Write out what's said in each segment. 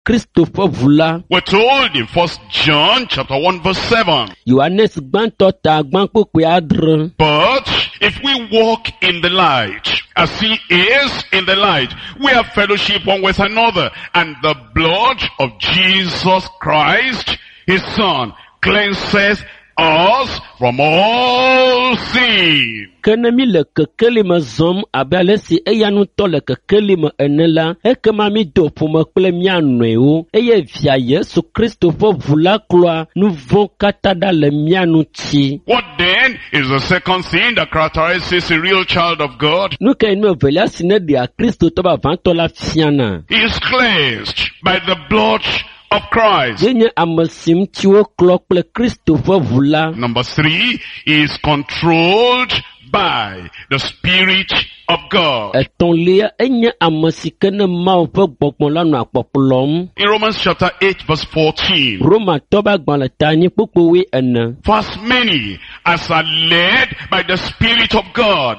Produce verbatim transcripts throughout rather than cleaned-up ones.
Christopher Vula. We're told in First John chapter one verse seven. Johannes gbanto ta gbanpo pe adre. But if we walk in the light, as he is in the light, we have fellowship one with another, and the blood of Jesus Christ, his Son, cleanses us from all sin. Kenemi le kekeli me zom abe alesi eya nuto le kekeli me enela ekema mi do pume kple mianoewo eye via Yesu Christopher Vula kloa nu von katada le mianuti. What then is the second thing that characterizes a real child of God? Nu ke nu velia sine dia Christo to ba vanto la fiana. He is cleansed by the blood of Christ. Yenye amasim tiwo klo kple Christopher Vula. Number three, he is controlled by the Spirit of God. Eton lia enye amasikene ma fe gbopon la nu apoplom. In Romans chapter eight verse fourteen. Roma to ba gban le tani popo wi ene. For as many as are led by the Spirit of God,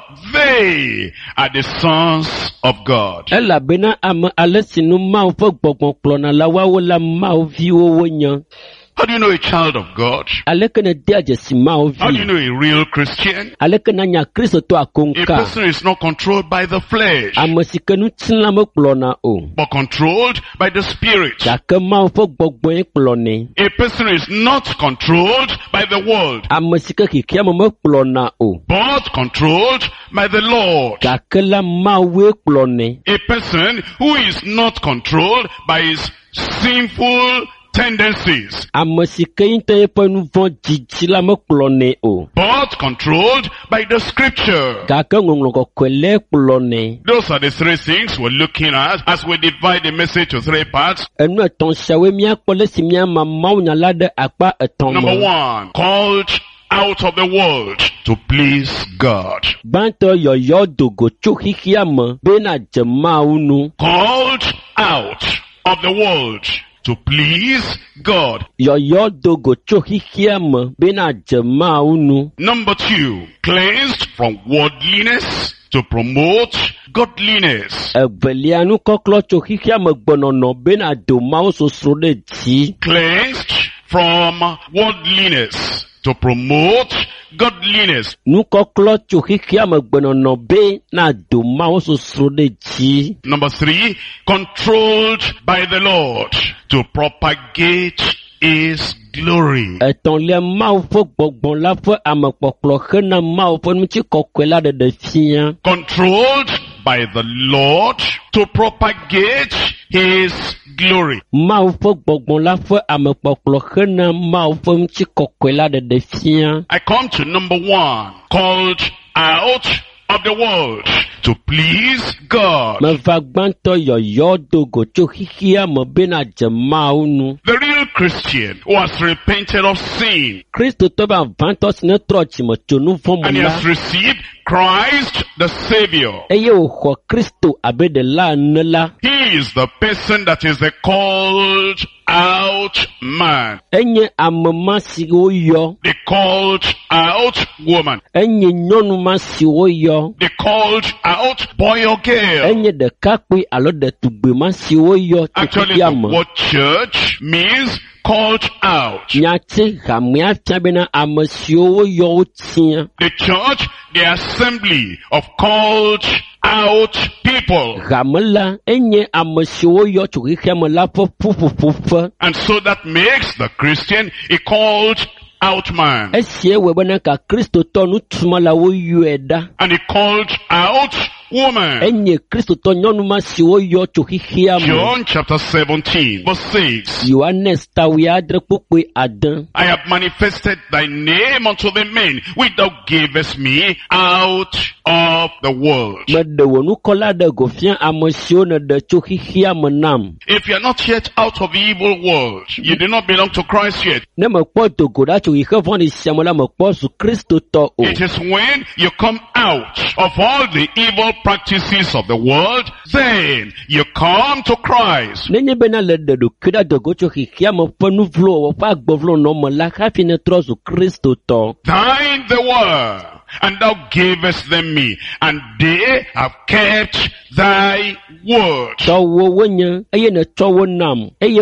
they are the sons of God. Ela bena ama alesinu ma fe gbopon klona la wa wo la ma vi wo wo nya. How do you know a child of God? Alekene dia jesi ma o How do you vi. know a real Christian? Alekene nya Kristo to A akonka. person is not controlled by the flesh, Amasikenu tinla mo klona o. but controlled by the Spirit. Jake ma fe gbogbo klone. A person is not controlled by the world, Amasike kikia mo klona o. but controlled by the Lord. Jake la ma we klone. A person who is not controlled by his sinful tendencies, Amasike inte pe nu von jiji la mo klone o. but controlled by the Scripture. Jake ngonglo ko kwele klone. Those are the three things we're looking at as we divide the message to three parts. Enu eton shawe mia kpole si mia ma ma nya lade akpa eton Number mo. one, called out of the world to please God. Banto yo yo dogo cho hikia mo be na jema unu. Called out of the world to please God. Yo yo dogo cho hikia mo be na jema unu. Number two, cleansed from worldliness to promote godliness. Ebelianu koklo cho hikia mo gbonono be na do ma so so de ti. Cleansed from worldliness to promote godliness. Nu koklo cho hikia mo gbonono be na do ma so so de ti. Number three, controlled by the Lord to propagate his glory. Eton le ma fo gbogbon la fo amapoklo hena ma fo nu ti kokwela de de fia. Controlled by the Lord to propagate his glory. Ma fo gbogbon la fo amapoklo hena ma fo nu ti kokwela de de fia. I come to number one, called out of the world to please God. Me va gbanto yo yo dogo cho hikia mo be na jema unu. The real Christian who has repented of sin Kristo to ba vanto sine trochi mo chonu fo and he mo has la. received Christ the Savior. Eye o ho Kristo abe de la nela. He is the person that is the called out man, Enye amama si o yo. the called out woman, Enye nyonu ma si o yo. the called out boy or girl. Enye de kakwe alo de tugbe ma si o yo. Actually, Tukia the mo. word church means called out. Nyate hamia tabena amasio yo tia. The church, the assembly of called out people. Gamela enye amasio yo chukikia la po pupu pufu. And so that makes the Christian a called out man. Esie webana ka Kristo tonu tumala wo yueda. And a called out woman. Enye Kristo to nyonu ma si wo yo chukikia mo. John chapter seventeen verse six. Yohanes tawi adre pukwe adan. I have manifested thy name unto the men which thou gavest me out of the world. Mede wonu kola de gofian amasio ne de chukikia mo nam. If you are not yet out of the evil world, you do not belong to Christ yet. Ne me kpo dogo da chukikia voni siamola me kpo su Kristo to o. It is when you come out of all the evil practices of the world, then you come to Christ. Nenye bena le de do kida dogo chukikia mo ponu vlo wo pa gbovlo no mo la hafi ne trozu Kristo to. Thine the word, and thou gavest them me, and they have kept thy word. Tɔwo wonye eye nètsɔ wo nam eye